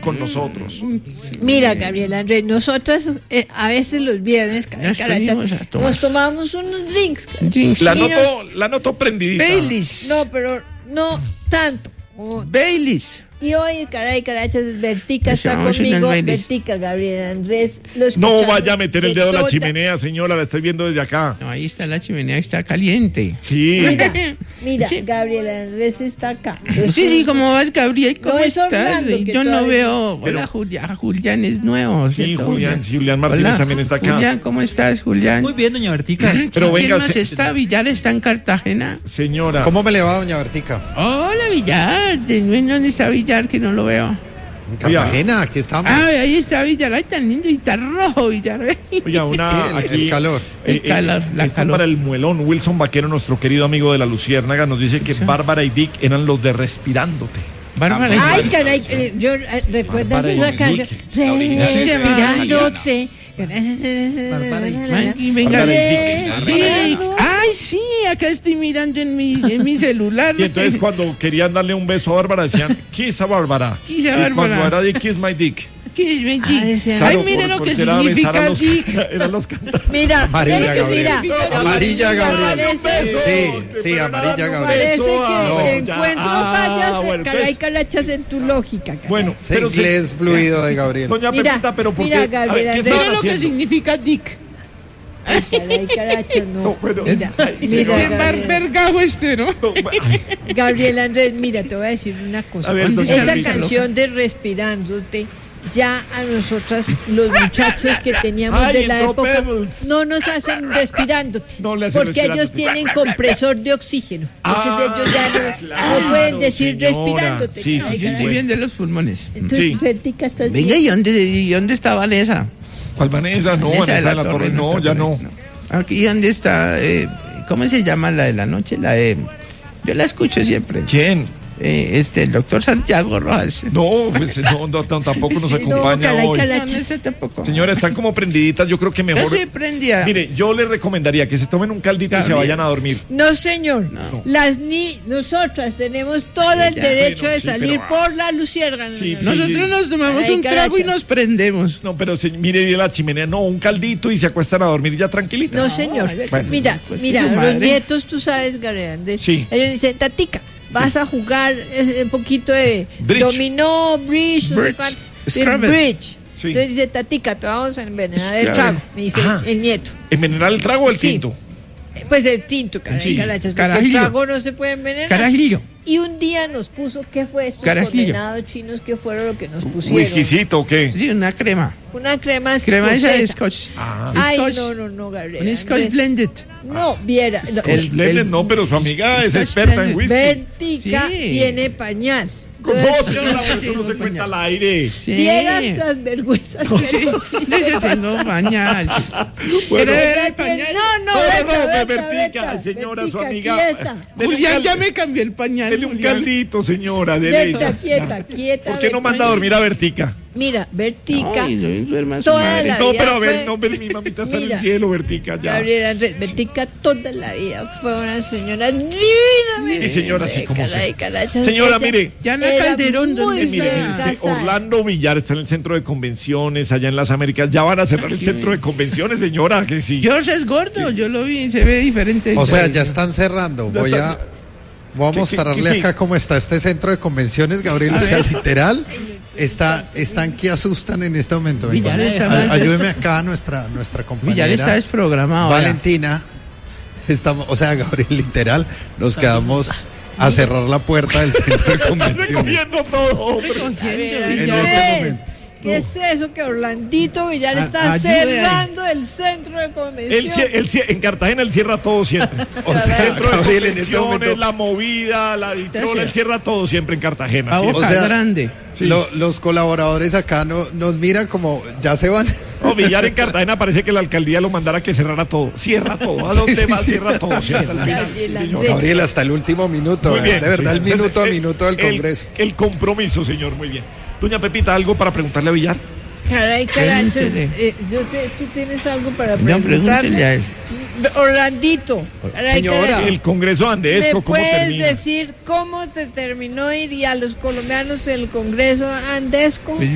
con nosotros. Mira, Gabriel Andrés, nosotras a veces los viernes, carachas, nos tomamos unos drinks. La noto prendidita. Baileys. No, pero no tanto. Baileys. Y hoy, carachas, Bertica Nos está tomamos conmigo. unos Baileys. Vertica, Gabriel Andrés. Lo No escuchamos vaya a meter el dedo en la toda- chimenea, señora, la estoy viendo desde acá. No, ahí está la chimenea, está caliente. Sí. Mira, Sí. Gabriel Andrés está acá. Sí, ¿cómo vas, Gabriel? ¿Cómo No, es estás? Orlando que Yo no todavía- veo. Pero- Hola, Julián es nuevo. Sí, ¿cierto, Julián Martínez Hola, también está acá. Julián, ¿cómo estás, Julián? Muy bien, doña Bertica. Pero ¿Quién venga, más está? ¿Villar está en Cartagena? Señora. ¿Cómo me le va, doña Bertica? Hola, Villar. ¿Dónde está Villar que no lo veo? En Cartagena, aquí estamos. Ah, ahí está Villar. Ay, tan lindo y tan rojo, Villar. Oiga, una Sí, el aquí, calor. El calor, la esto calor. para el muelón. Wilson Vaquero, nuestro querido amigo de la Luciérnaga, nos dice que Bárbara y Dick eran los de Respirándote. Bárbara. Ay, caray, ¿recuerdas Bárbara esa y canción? Dick, la original. Respirándote. Ay, venga, Bárbara y Dick. Ay, sí, acá estoy mirando en mi celular. Y entonces cuando querían darle un beso a Bárbara decían, kiss a Bárbara. Kiss a Y Bárbara. cuando era Dick, kiss my dick. ¿Qué es Dick? decía- Ay, Claro, mire lo que porque era besar a significa los- Dick. Eran los cantantes. Mira, Amarilla, mira, Gabriel. mira. Amarilla, Gabriel. Parece- Sí, amarilla, Gabriel. Parece No, que ya. encuentro Ah, fallas, bueno, caray, entonces- carachas en tu lógica. caray. Bueno, Ese pero inglés fluido de Gabriel. doña Mira, Pepita, pero ¿por mira, qué? A ver, Gabriela, ¿qué mira estaban Mira lo que haciendo? significa Dick. Ay, caray, carachas, no. No, bueno, Mira, ay, mira, señora. El Gabriel. vergajo este, ¿no? No, ay, Gabriel Andrés, mira, te voy a decir una cosa. A ver, doña Esa Pepita, canción de Respirándote, ya a nosotras, los muchachos que teníamos Ay, de la entró época, Pebbles. no nos hacen respirándote. No le hacen porque ellos respirándote. tienen compresor de oxígeno. Entonces ellos ya no, claro, no pueden decir señora. respirándote. Sí, caray, sí, sí, Estoy caray. bien de los pulmones. Entonces, Sí. Bertica, ¿estás Venga, bien? ¿y dónde está Vanessa? ¿Cuál Vanessa? No, Vanessa de la Torre, no, nuestra ya no. Aquí, ¿dónde está? ¿Cómo se llama la de la noche? La de... Yo la escucho siempre. ¿Quién? El doctor Santiago Rojas. No, pues no, tampoco nos acompaña caray, hoy. caray. No, no está tampoco. Señora, están como prendiditas, yo creo que Yo mejor... sí prendía. Mire, yo les recomendaría que se tomen un caldito y se Gabriel. vayan a dormir. No, señor. No. Nosotras tenemos todo el ya, derecho bueno, de sí, salir pero- por la luciérnaga. Sí, Nosotros nos tomamos Ay, un trago y carachas. nos prendemos. No, pero mire la chimenea, no, un caldito y se acuestan a dormir ya tranquilitas. No, señor. Bueno, mira, pues, mira, su los madre. nietos, tú sabes, Gabriel, Sí. ellos dicen, Tatica, vas a jugar un poquito de Bridge. dominó, bridge, no sé Bridge. cuántos. Scrabble. Bridge. Sí. Entonces dice, Tatica, te vamos a envenenar el Scrabble. trago, me dice Ajá. el nieto. ¿Envenenar el trago o el Sí. tinto? Pues el tinto, caray, Sí. carachas, porque el Carajillo. trago no se puede envenenar. Carajillo. Y un día nos puso, ¿qué fue estos Carajillo. condenados chinos? ¿Qué fueron lo que nos pusieron? ¿Whiskycito o qué? Sí, una crema. Una crema Crema esa de escocesa. scotch. Ah. Ay, Scotch. no, Gabriel. Un scotch Andrés. blended. No, viera. no. Scotch Blended, no, pero su amiga es Scotch experta en Blended. whisky. Bertica Sí. tiene pañal. No, Entonces, señora, eso no se cuenta al aire. Sí. viera estas vergüenzas que nos Yo tengo pañal. Bueno. ¿Quiere ver el pañal? No, Bertica, señora, su amiga. Quieta, Dele un Julián ya cal- me cambió el pañal. Dele un Julián. caldito, señora, dele. Berta, quieta. ¿Por qué no manda a Berta. dormir a Bertica? Mira, Bertica. Ay, no duerma su Toda madre. la No, vida pero a ver, fue- no, pero mi mamita está en el Mira. cielo, Bertica, ya. Gabriela Andrés, Bertica toda la vida fue una señora divina. Sí, señora, sí, como Caray, sé. carachas, Señora, ella mire. Diana era Calderón, muy ¿dónde Mire, está? dice, Orlando Villar está en el centro de convenciones, allá en las Américas. Ya van a cerrar el centro de convenciones, señora, que sí. George es gordo, yo lo vi, se ve diferente. O sea, ya están cerrando. Voy a mostrarle sí. acá cómo está este centro de convenciones, Gabriel. O sea, literal, están que asustan en este momento. Venga, Villar está mal. ayúdeme acá a nuestra compañera. Villar está desprogramado. ahora. Valentina. Estamos, o sea, Gabriel, literal, nos quedamos a cerrar la puerta del centro de Están convenciones. recogiendo todo, hombre. Cogiendo, En Villar. este momento. ¿Qué es eso que Orlandito Villar está Ayude ahí. cerrando el centro de convención? En Cartagena él cierra todo siempre. O sea, Centro de Gabriel, en este convenciones, momento, la movida, la editora, él cierra todo siempre en Cartagena. A sí. boca O sea, grande. Sí. los colaboradores acá nos miran como, ya se van. No, Villar en Cartagena parece que la alcaldía lo mandara que cerrara todo. Cierra todo. ¿A dónde Sí, va? sí. Cierra todo. Cierra al final. Gabriel Señor. Andrés. Gabriel, hasta el último minuto, Muy bien, de verdad, sí. el minuto a Ese- minuto del Congreso. El compromiso, señor, muy bien. Doña Pepita, ¿algo para preguntarle a Villar? Caray, carachas, Pregúntele. tú tienes algo para No, preguntarme. pregúntele a él. Orlandito, caray, Señora. carachas, El Congreso Andesco, ¿me ¿cómo puedes termina? decir cómo se terminó y a los colombianos el Congreso Andesco?